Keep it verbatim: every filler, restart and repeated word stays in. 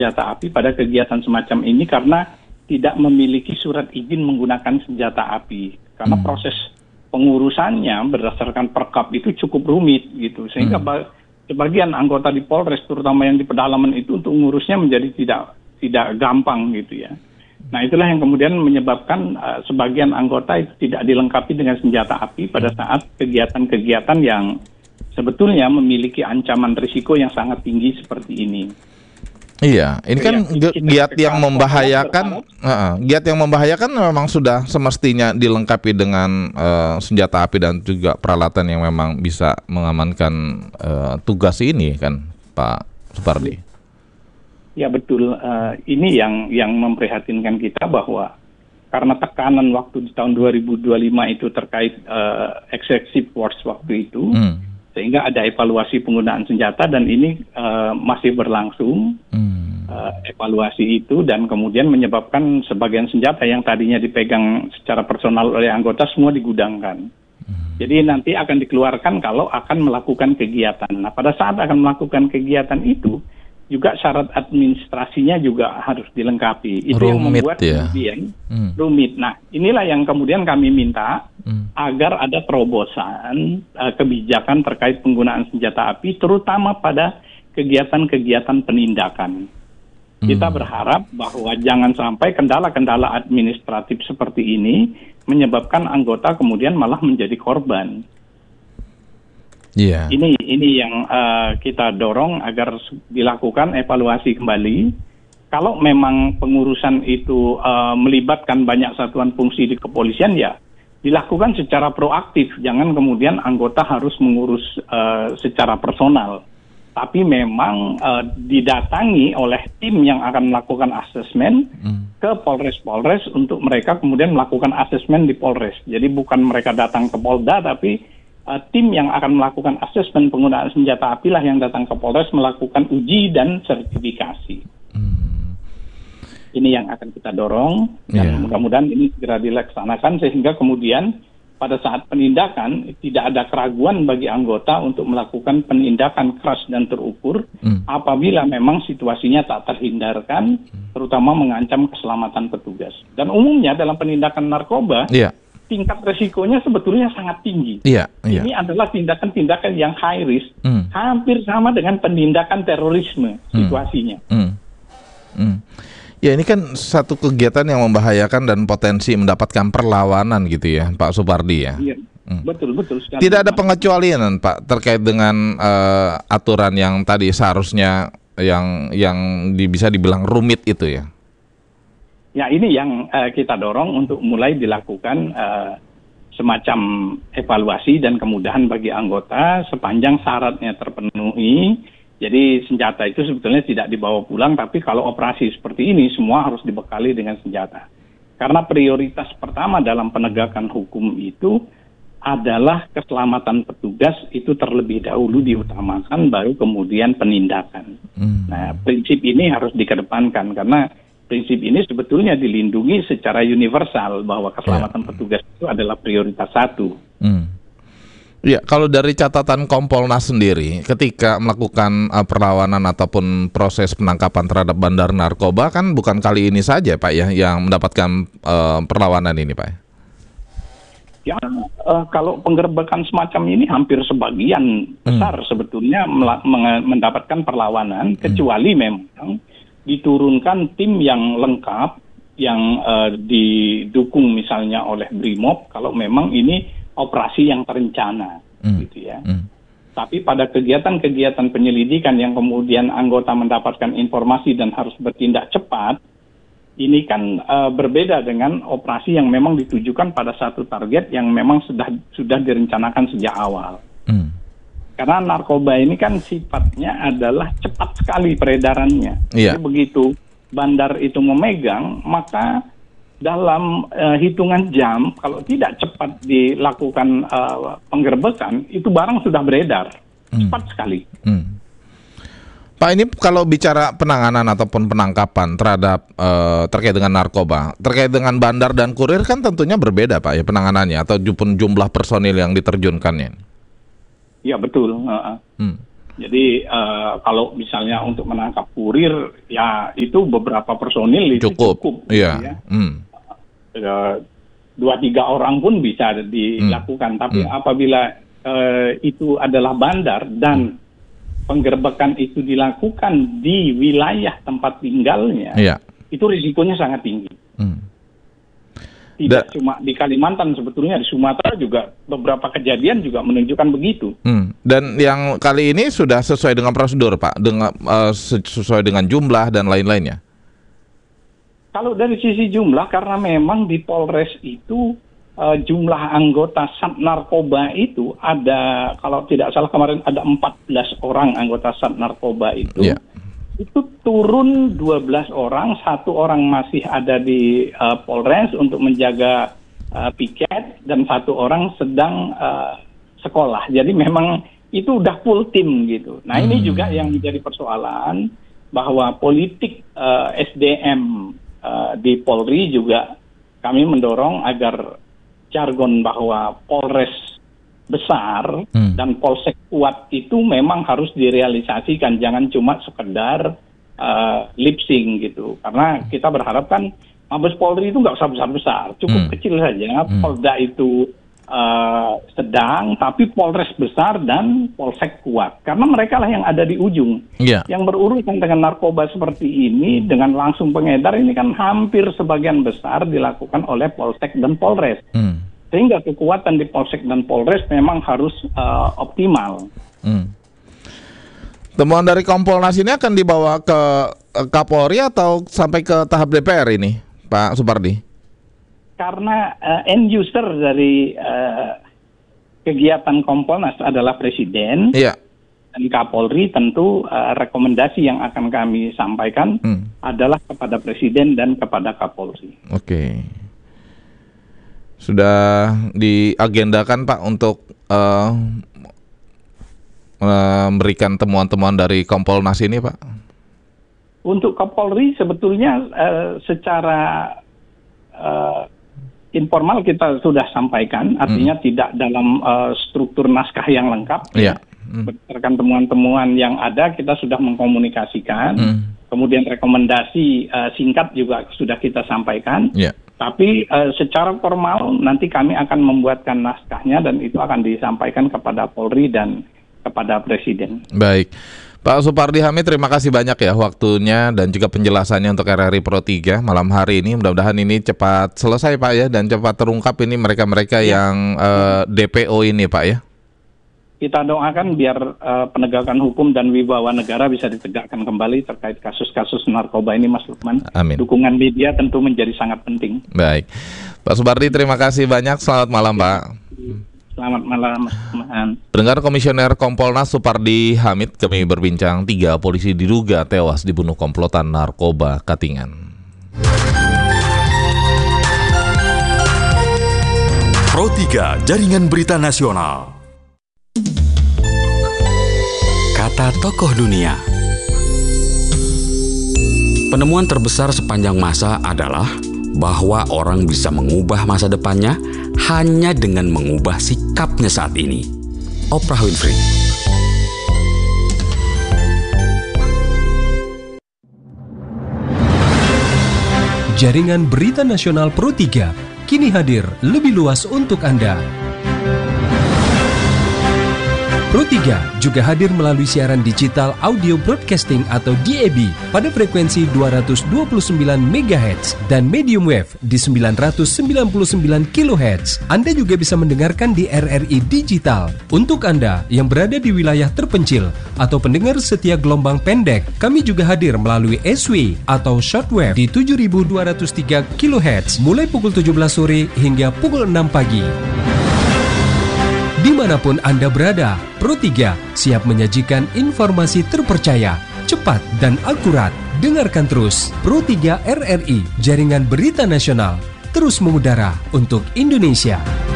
senjata api pada kegiatan semacam ini karena tidak memiliki surat izin menggunakan senjata api. Karena hmm. proses pengurusannya berdasarkan perkap itu cukup rumit gitu. Sehingga hmm. sebagian anggota di Polres, terutama yang di pedalaman itu, untuk ngurusnya menjadi tidak tidak gampang gitu ya. Nah, itulah yang kemudian menyebabkan uh, sebagian anggota itu tidak dilengkapi dengan senjata api pada saat kegiatan-kegiatan yang sebetulnya memiliki ancaman risiko yang sangat tinggi seperti ini. Iya, ini kan ya, giat yang membahayakan, uh, giat yang membahayakan memang sudah semestinya dilengkapi dengan uh, senjata api dan juga peralatan yang memang bisa mengamankan uh, tugas ini kan, Pak Supardi. Ya betul, uh, ini yang yang memprihatinkan kita bahwa karena tekanan waktu di tahun dua ribu dua puluh lima itu terkait uh, excessive force waktu itu. Hmm. Sehingga ada evaluasi penggunaan senjata dan ini uh, masih berlangsung hmm. uh, evaluasi itu dan kemudian menyebabkan sebagian senjata yang tadinya dipegang secara personal oleh anggota semua digudangkan. Hmm. Jadi nanti akan dikeluarkan kalau akan melakukan kegiatan. Nah, pada saat akan melakukan kegiatan itu juga syarat administrasinya juga harus dilengkapi. Itu rumit, yang membuat ya. kemudian hmm. rumit. Nah, inilah yang kemudian kami minta hmm. agar ada terobosan uh, kebijakan terkait penggunaan senjata api, terutama pada kegiatan-kegiatan penindakan. Hmm. Kita berharap bahwa jangan sampai kendala-kendala administratif seperti ini menyebabkan anggota kemudian malah menjadi korban. Yeah. Ini ini yang uh, kita dorong agar dilakukan evaluasi kembali. Kalau memang pengurusan itu uh, melibatkan banyak satuan fungsi di kepolisian, ya dilakukan secara proaktif. Jangan kemudian anggota harus mengurus uh, secara personal. Tapi memang uh, didatangi oleh tim yang akan melakukan asesmen mm. ke Polres-Polres untuk mereka kemudian melakukan asesmen di Polres. Jadi bukan mereka datang ke Polda, tapi Uh, tim yang akan melakukan asesmen penggunaan senjata api lah yang datang ke Polres melakukan uji dan sertifikasi. Hmm. Ini yang akan kita dorong dan yeah. mudah-mudahan ini segera dilaksanakan sehingga kemudian pada saat penindakan tidak ada keraguan bagi anggota untuk melakukan penindakan keras dan terukur hmm. apabila memang situasinya tak terhindarkan, hmm. terutama mengancam keselamatan petugas. Dan umumnya dalam penindakan narkoba, yeah. tingkat resikonya sebetulnya sangat tinggi. Iya, iya. Ini adalah tindakan-tindakan yang high risk, hmm. hampir sama dengan penindakan terorisme situasinya. Hmm. Hmm. Ya ini kan satu kegiatan yang membahayakan dan potensi mendapatkan perlawanan gitu ya, Pak Supardi ya. Iya, hmm. betul betul. Tidak ada pengecualian, Pak, terkait dengan uh, aturan yang tadi seharusnya yang yang di, bisa dibilang rumit itu ya. Ya ini yang uh, kita dorong untuk mulai dilakukan uh, semacam evaluasi dan kemudahan bagi anggota sepanjang syaratnya terpenuhi. Jadi senjata itu sebetulnya tidak dibawa pulang, tapi kalau operasi seperti ini semua harus dibekali dengan senjata. Karena prioritas pertama dalam penegakan hukum itu adalah keselamatan petugas itu terlebih dahulu diutamakan, baru kemudian penindakan. Hmm. Nah, prinsip ini harus dikedepankan karena prinsip ini sebetulnya dilindungi secara universal bahwa keselamatan ya. petugas itu adalah prioritas satu. Hmm. Ya, kalau dari catatan Kompolnas sendiri, ketika melakukan uh, perlawanan ataupun proses penangkapan terhadap bandar narkoba kan bukan kali ini saja, Pak ya, yang mendapatkan uh, perlawanan ini, Pak. Ya, uh, kalau penggerbekan semacam ini hampir sebagian besar hmm. sebetulnya mela- mendapatkan perlawanan, hmm. kecuali memang diturunkan tim yang lengkap yang uh, didukung misalnya oleh Brimob kalau memang ini operasi yang terencana mm. gitu ya. Mm. Tapi pada kegiatan-kegiatan penyelidikan yang kemudian anggota mendapatkan informasi dan harus bertindak cepat, ini kan uh, berbeda dengan operasi yang memang ditujukan pada satu target yang memang sudah sudah direncanakan sejak awal. Mm. Karena narkoba ini kan sifatnya adalah cepat sekali peredarannya. Iya. Jadi begitu bandar itu memegang, maka dalam uh, hitungan jam, kalau tidak cepat dilakukan uh, penggerbekan, itu barang sudah beredar. Hmm. Cepat sekali. Hmm. Pak, ini kalau bicara penanganan ataupun penangkapan terhadap uh, terkait dengan narkoba, terkait dengan bandar dan kurir kan tentunya berbeda, Pak, ya penanganannya ataupun jumlah personil yang diterjunkannya. Ya betul. Uh, hmm. Jadi uh, kalau misalnya untuk menangkap kurir, ya itu beberapa personil itu cukup, cukup iya. Ya. Hmm. Uh, dua tiga orang pun bisa dilakukan. Hmm. Tapi hmm. apabila uh, itu adalah bandar dan penggerbekan itu dilakukan di wilayah tempat tinggalnya, iya. itu risikonya sangat tinggi. Hmm. Tidak da- cuma di Kalimantan, sebetulnya di Sumatera juga beberapa kejadian juga menunjukkan begitu. Hmm. Dan yang kali ini sudah sesuai dengan prosedur, Pak, dengan uh, sesuai dengan jumlah dan lain-lainnya. Kalau dari sisi jumlah, karena memang di Polres itu uh, jumlah anggota Sat Narkoba itu ada, kalau tidak salah kemarin ada empat belas orang anggota Sat Narkoba itu. Yeah. Itu turun dua belas orang, satu orang masih ada di uh, Polres untuk menjaga uh, piket, dan satu orang sedang uh, sekolah. Jadi memang itu udah full tim gitu. Nah hmm. ini juga yang menjadi persoalan, bahwa politik uh, S D M uh, di Polri juga kami mendorong agar jargon bahwa Polres besar hmm. dan polsek kuat itu memang harus direalisasikan, jangan cuma sekedar uh, lip sync gitu. Karena kita berharap kan Mabes Polri itu nggak usah besar-besar, cukup hmm. kecil saja. Hmm. Polda itu uh, sedang, tapi Polres besar dan polsek kuat. Karena mereka lah yang ada di ujung, yeah. yang berurusan dengan narkoba seperti ini, dengan langsung pengedar ini kan hampir sebagian besar dilakukan oleh polsek dan polres. Hmm. Sehingga kekuatan di Polsek dan Polres memang harus uh, optimal. Hmm. Temuan dari Kompolnas ini akan dibawa ke Kapolri atau sampai ke tahap D P R ini, Pak Supardi? Karena uh, end user dari uh, kegiatan Kompolnas adalah Presiden, yeah. dan Kapolri, tentu uh, rekomendasi yang akan kami sampaikan hmm. adalah kepada Presiden dan kepada Kapolri. Oke. Okay. Sudah diagendakan Pak untuk uh, memberikan temuan-temuan dari Kompolnas ini, Pak? Untuk Kapolri sebetulnya uh, secara uh, informal kita sudah sampaikan, artinya hmm. tidak dalam uh, struktur naskah yang lengkap. Yeah. Hmm. Berdasarkan temuan-temuan yang ada, kita sudah mengkomunikasikan. Hmm. Kemudian rekomendasi uh, singkat juga sudah kita sampaikan. Yeah. Tapi uh, secara formal nanti kami akan membuatkan naskahnya dan itu akan disampaikan kepada Polri dan kepada Presiden. Baik. Pak Supardi Hamid, terima kasih banyak ya waktunya dan juga penjelasannya untuk R R I Pro tiga malam hari ini. Mudah-mudahan ini cepat selesai Pak ya, dan cepat terungkap ini mereka-mereka ya. yang uh, D P O ini Pak ya. Kita doakan biar uh, penegakan hukum dan wibawa negara bisa ditegakkan kembali terkait kasus-kasus narkoba ini, Mas Lukman. Amin. Dukungan media tentu menjadi sangat penting. Baik. Pak Supardi, terima kasih banyak. Selamat malam, Pak. Selamat malam, Mas Lukman. Pendengar, Komisioner Kompolnas Supardi Hamid, kami berbincang tiga polisi diduga tewas dibunuh komplotan narkoba Katingan. Pro tiga, Jaringan Berita Nasional. Kata tokoh dunia. Penemuan terbesar sepanjang masa adalah bahwa orang bisa mengubah masa depannya hanya dengan mengubah sikapnya saat ini. Oprah Winfrey. Jaringan Berita Nasional Pro tiga kini hadir lebih luas untuk Anda. Pro tiga juga hadir melalui siaran digital audio broadcasting atau D A B pada frekuensi dua ratus dua puluh sembilan megahertz dan medium wave di sembilan ratus sembilan puluh sembilan kilohertz. Anda juga bisa mendengarkan di R R I Digital. Untuk Anda yang berada di wilayah terpencil atau pendengar setia gelombang pendek, kami juga hadir melalui S W atau shortwave di tujuh ribu dua ratus tiga kilohertz mulai pukul tujuh belas sore hingga pukul enam pagi. Dimanapun Anda berada, Pro tiga siap menyajikan informasi terpercaya, cepat dan akurat. Dengarkan terus Pro tiga R R I, Jaringan Berita Nasional, terus mengudara untuk Indonesia.